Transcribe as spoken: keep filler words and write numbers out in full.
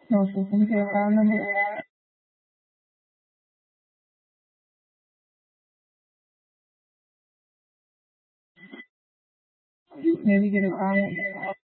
No, so can you get around number eight? Maybe get around it.